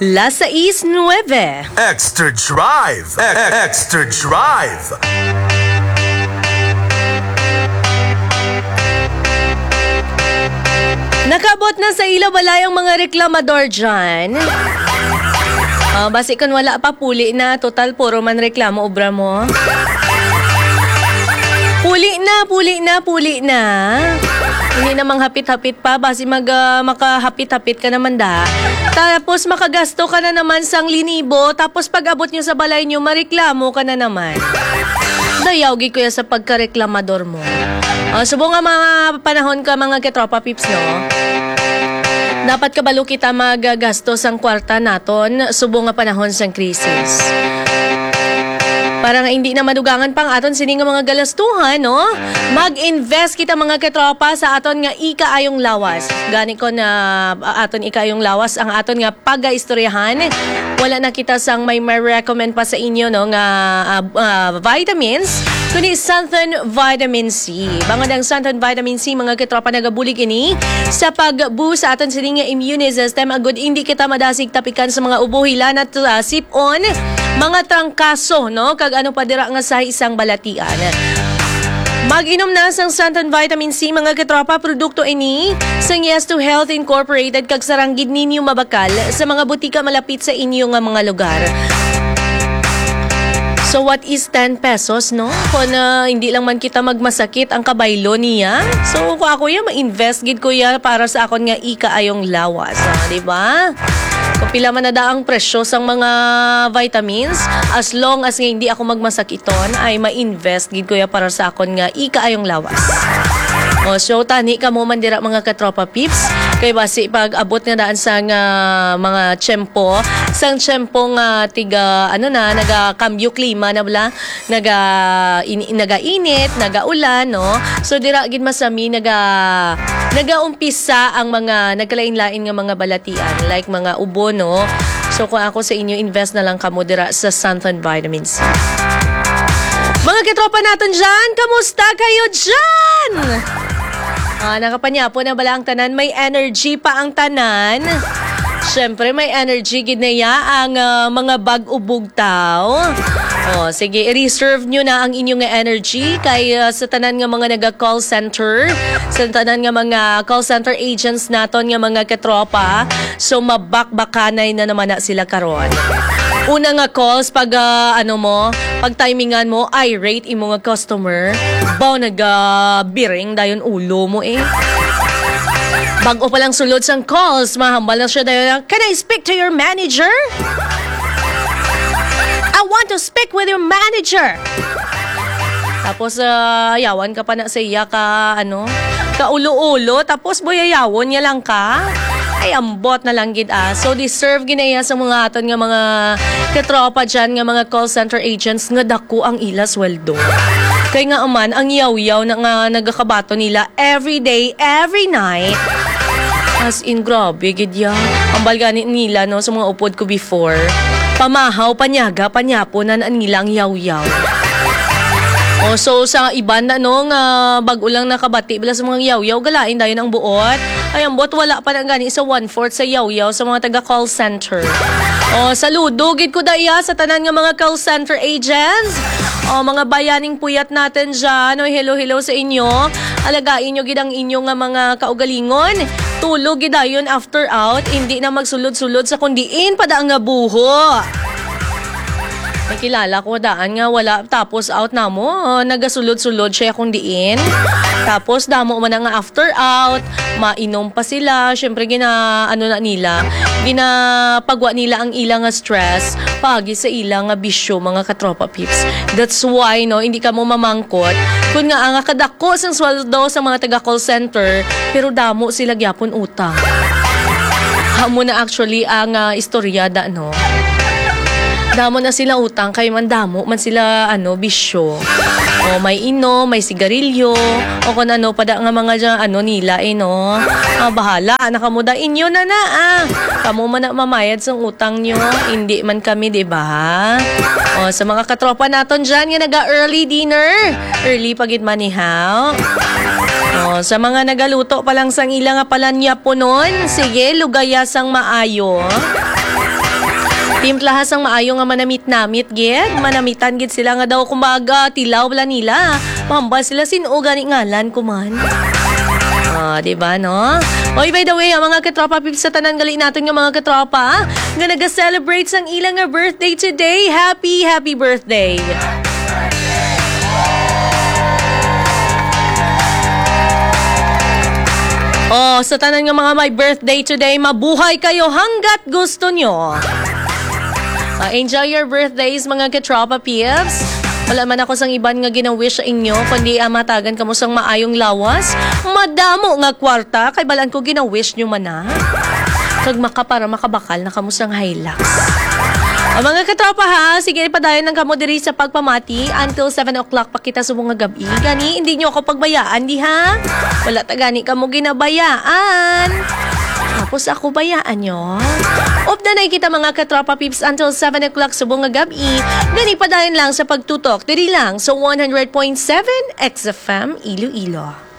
Las 6:09. Extra Drive. Extra Drive. Nakabot na sa ilabalay ang mga reklamador dyan. Basi kung wala pa, puli na. Total, puro man reklamo, obra mo. Puli na. Hindi namang hapit-hapit pa. Basi makahapit-hapit ka naman da. Tapos makagasto ka na naman sang linibo. Tapos pag abot nyo sa balay nyo, mareklamo ka na naman. Dayawgi ko ya sa pagkareklamador mo. Subo nga mga panahon ka mga ketropa pips, no? Dapat kabalo kita magagastos ang kwarta naton subo nga panahon sang krisis. Para nga hindi na madugangan pang aton sini nga mga galastuhan, no? Mag-invest kita mga ketropa sa aton nga ikaayong lawas. Gani ko na aton ikaayong lawas ang aton nga pag-istoryahan. Wala na kita sang may recommend pa sa inyo, no, nga vitamins. Kundi Xanthan Vitamin C. Bangod ang Xanthan Vitamin C, mga ketropa nagabulig ini sa pag-boost sa aton sini nga immune system. Agud hindi kita madasig tapikan sa mga ubuhilan at sipon, mga trangkaso, no? Kag ano pa dira nga sa isang balatian. Mag-inom na sang Xanthan Vitamin C, mga ketropa. Produkto ini sang Yes to Health Incorporated kag saranggid ninyo mabakal sa mga butika malapit sa inyo nga mga lugar. So what is 10 pesos, no? Kung hindi lang man kita magmasakit ang kabaylo niya. So kung ako ya, ma-invest gid ko ya para sa akon nga ikaayong lawas. Di ba? Kung pila man na daang presyo sang mga vitamins, as long as nga hindi ako magmasakiton, ay ma-invest gid ko ya para sa akon nga ikaayong lawas. So tani ka mo man dira mga katropa pips. Kay basi pag abot nga daan sa mga tiyempo, sang tiyempo nga tiga naga-cambio klima na bala, naga-init, naga-ulan, no? So dira gid masami nagaumpisa ang mga nagkalain-lain nga mga balatian like mga ubo, no? So kung ako sa inyo, invest na lang kamo dira sa Xanthan Vitamin C. Mga katropa natin dyan, kamusta kayo dyan? Nakapanyapo na bala ang tanan? May energy pa ang tanan? Siyempre, may energy ginaya ang mga bag-ubog tao. Sige, i-reserve nyo na ang inyong energy kay sa tanan nga mga naga-call center, sa tanan nga mga call center agents naton nga mga katropa. So, mabakbakanay na naman na sila karon. Una nga calls pag pag timingan mo, irate imo nga customer, nagabiring dayon ulo mo eh. Bago pa lang sulod sang calls, mahambal na siya dayon, "Can I speak to your manager? I want to speak with your manager." Tapos yawan ka pa na sa iya ka ulo-ulo, tapos boyayawon niya lang ka. Ay, ambot na lang gid. So, deserve ginaya sa mga aton nga mga katropa dyan, nga mga call center agents, nga dako ang ila sweldo. Kaya nga aman, ang yaw-yaw na nga nagakabato nila every day, every night. As in, grabe, gid ya. Ang balganit nila, no, sa mga upod ko before. Pamahaw, panyaga, panyapo na nila ang yaw-yaw. So sa iban na bago lang nakabati bila sa mga yaw-yaw, galain dayon ang buot. Ay, ang buot wala pa na gani sa 1/4 sa yaw-yaw sa mga taga-call center. Saludo gid ko daya sa tanan nga mga call center agents. Mga bayaning puyat natin dyan. Hello sa inyo. Alagain nyo gid ang inyo nga mga kaugalingon. Tulog gid dayon after out. Hindi na magsulod-sulod sa kundiin pada nga buho. Nakilala ko daan nga wala tapos out na mo. Nagasulod-sulod siya kung diin. Tapos damo man nga after out, mainom pa sila. Syempre ginapagwa nila ang ilang stress pagi sa ilang bisyo mga katropa pips. That's why hindi ka mo mamangkot. Kung nga ang kadako sang sweldo sa mga taga call center, pero damo sila gyapon utang. Hamo na actually ang istorya damo na sila utang, kay man damo man sila bisyo. May may sigarilyo, o kung pada nga mga dyan, nila bahala, nakamuda inyo na kamo man na mamayad sa utang nyo, hindi man kami, diba? Sa mga katropa naton dyan, nga naga-early dinner, early pagit manihaw. Sa mga nagaluto pa lang sang ilang palanya po nun, sige, lugaya sang maayo. Timplahas ang maayo nga manamit-namit, gid. Manamitan gid sila nga daw kumbaga tilaw wala nila. Mamba sila sinuga ni ngalan kuman. Diba, no? Oy, by the way, ang mga katropa pips sa tanan gali natin nga mga katropa, nga nag-celebrate sang ilang nga birthday today. Happy, happy birthday! Sa tanan nga mga may birthday today, mabuhay kayo hanggat gusto nyo. Enjoy your birthdays, mga katropa pips. Wala man ako sang iban nga ginawish sa inyo, kundi matagan kamo sang maayong lawas. Madamo nga kwarta, kay balaan ko ginawish nyo man na. Kag para makabakal na kamo sang Hilux. Mga katropa ha, sige padayon ng kamo diri sa pagpamati until 7 o'clock pa kita sa mga gabi. Gani, hindi nyo ako pagbayaan di ha? Wala ta gani kamo ginabayaan. Tapos ako bayaan nyo. Of the night kita mga katropa pips until 7 o'clock sa bunga gabi. Gani padayon lang sa pagtutok. Diri lang sa 100.7 XFM Iloilo.